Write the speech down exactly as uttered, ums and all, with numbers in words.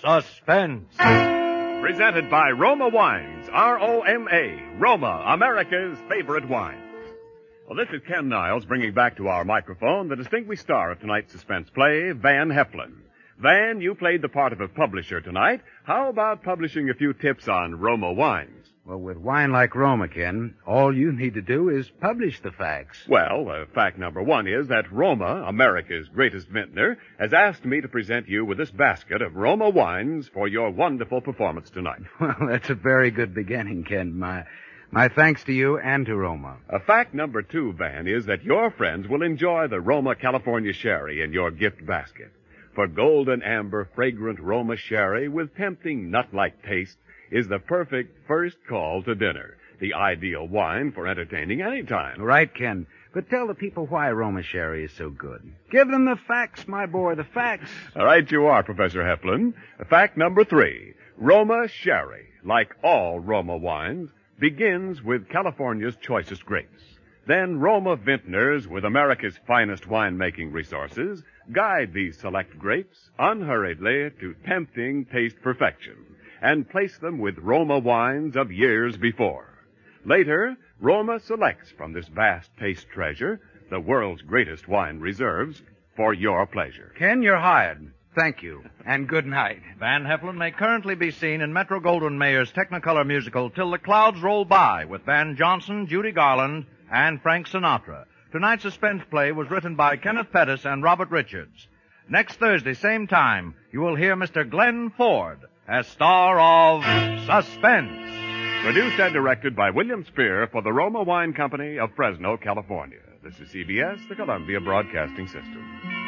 Suspense. Presented by Roma Wines, R O M A, Roma, America's favorite wine. Well, this is Ken Niles bringing back to our microphone the distinguished star of tonight's suspense play, Van Heflin. Van, you played the part of a publisher tonight. How about publishing a few tips on Roma wines? Well, with wine like Roma, Ken, all you need to do is publish the facts. Well, uh, fact number one is that Roma, America's greatest vintner, has asked me to present you with this basket of Roma wines for your wonderful performance tonight. Well, that's a very good beginning, Ken. My my thanks to you and to Roma. Uh, fact number two, Van, is that your friends will enjoy the Roma California Sherry in your gift basket. For golden amber, fragrant Roma Sherry with tempting nut-like taste is the perfect first call to dinner. The ideal wine for entertaining any time. Right, Ken. But tell the people why Roma Sherry is so good. Give them the facts, my boy, the facts. All right, you are, Professor Heflin. Fact number three. Roma Sherry, like all Roma wines, begins with California's choicest grapes. Then Roma vintners, with America's finest winemaking resources, guide these select grapes unhurriedly to tempting taste perfection and place them with Roma wines of years before. Later, Roma selects from this vast taste treasure the world's greatest wine reserves for your pleasure. Ken, you're hired. Thank you, and good night. Van Heflin may currently be seen in Metro-Goldwyn-Mayer's Technicolor musical Till the Clouds Roll By with Van Johnson, Judy Garland, and Frank Sinatra. Tonight's suspense play was written by Kenneth Pettis and Robert Richards. Next Thursday, same time, you will hear Mister Glenn Ford as star of Suspense. Produced and directed by William Spear for the Roma Wine Company of Fresno, California. This is C B S, the Columbia Broadcasting System.